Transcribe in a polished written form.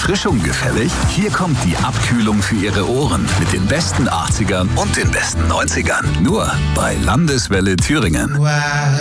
Erfrischung gefällig? Hier kommt die Abkühlung für Ihre Ohren mit den besten 80ern und den besten 90ern. Nur bei Landeswelle Thüringen.